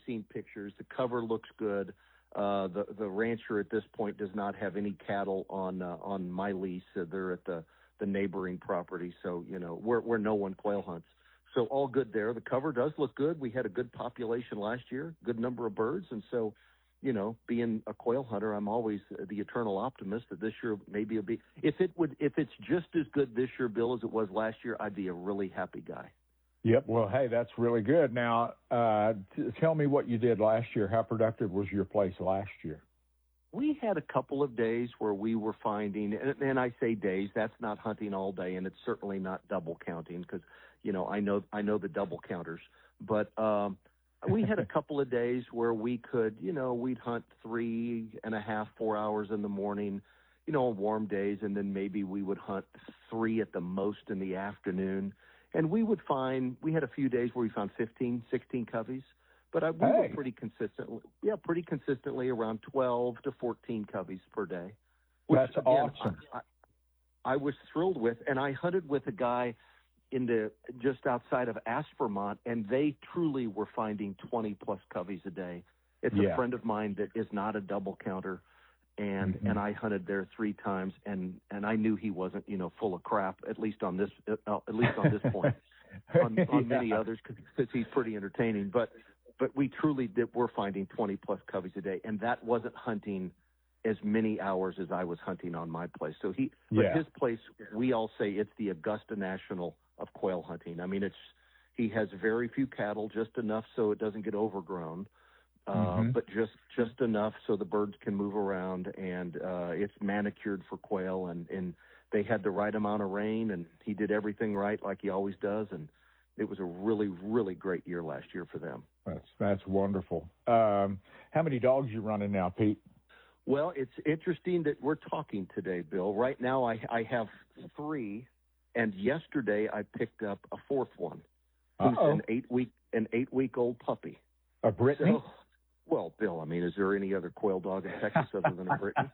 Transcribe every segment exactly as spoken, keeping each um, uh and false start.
seen pictures. The cover looks good. Uh, the the rancher at this point does not have any cattle on uh, on my lease. Uh, they're at the, the neighboring property, so you know where where no one quail hunts. So all good there. The cover does look good. We had a good population last year, good number of birds, and so you know, being a quail hunter, I'm always the eternal optimist that this year maybe it'll be. If it would, if it's just as good this year, Bill, as it was last year, I'd be a really happy guy. Yep. Well, hey, that's really good. Now, uh, t- tell me what you did last year. How productive was your place last year? We had a couple of days where we were finding, and, and I say days, that's not hunting all day, and it's certainly not double counting because, you know, I know I know the double counters. But um, we had a couple of days where we could, you know, we'd hunt three and a half, four hours in the morning, you know, on warm days, and then maybe we would hunt three at the most in the afternoon. And we would find, we had a few days where we found fifteen, sixteen coveys, but I, we hey. were pretty consistently, yeah, pretty consistently around twelve to fourteen coveys per day. Which, That's again, awesome. I, I, I was thrilled with, and I hunted with a guy in the, just outside of Aspermont, and they truly were finding twenty plus coveys a day. It's yeah. a friend of mine that is not a double counter. And mm-hmm. and I hunted there three times, and, and I knew he wasn't, you know, full of crap, at least on this uh, at least on this point. on on yeah. many others, because he's pretty entertaining. But but we truly did. We're finding twenty plus coveys a day, and that wasn't hunting as many hours as I was hunting on my place. So he, but yeah. his place, we all say it's the Augusta National of quail hunting. I mean, it's he has very few cattle, just enough so it doesn't get overgrown. Uh, mm-hmm. But just just enough so the birds can move around, and uh, it's manicured for quail, and, and they had the right amount of rain, and he did everything right like he always does, and it was a really, really great year last year for them. That's that's wonderful. Um, how many dogs you running now, Pete? Well, it's interesting that we're talking today, Bill. Right now I, I have three, and yesterday I picked up a fourth one, who's Uh-oh. an eight week an eight week old puppy. A Brittany? So, well, Bill, I mean, is there any other quail dog in Texas other than a Brittany?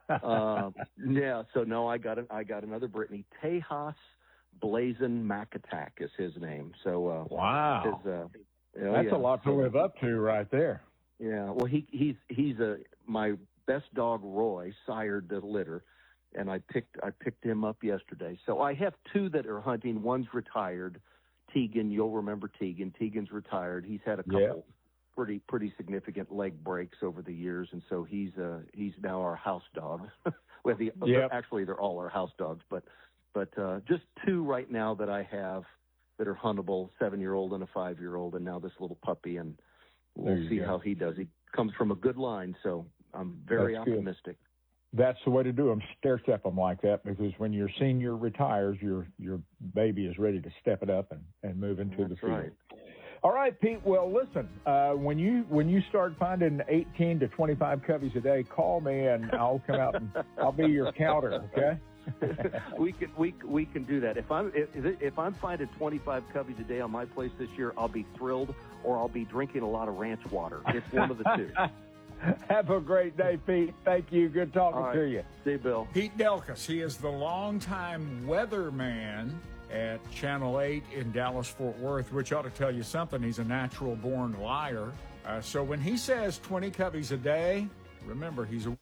um, yeah, so no, I got an, I got another Brittany. Tejas Blazin Macattack is his name. So uh, wow, his, uh, oh, that's yeah. a lot to live up to right there. Yeah, well, he he's he's a my best dog, Roy, sired the litter, and I picked I picked him up yesterday. So I have two that are hunting. One's retired, Tegan. You'll remember Tegan. Tegan's retired. He's had a couple. Yeah. pretty pretty significant leg breaks over the years, and so he's uh he's now our house dog. well, the, yep. actually they're all our house dogs, but but uh, just two right now that I have that are huntable, seven year old and a five year old, and now this little puppy, and we'll see go. how he does. He comes from a good line, so I'm very That's optimistic. Good. That's the way to do them. Stair step them like that, because when your senior retires, your your baby is ready to step it up and, and move into That's the field. Right. All right, Pete. Well, listen, uh, when you when you start finding eighteen to twenty-five coveys a day, call me and I'll come out and I'll be your counter. Okay. we can we we can do that. If I'm if, if I'm finding twenty-five coveys a day on my place this year, I'll be thrilled, or I'll be drinking a lot of ranch water. It's one of the two. Have a great day, Pete. Thank you. Good talking right. to you. See you, Bill. Pete Delkus. He is the longtime weatherman at Channel eight in Dallas-Fort Worth, which ought to tell you something. He's a natural-born liar. Uh, so when he says twenty coveys a day, remember, he's a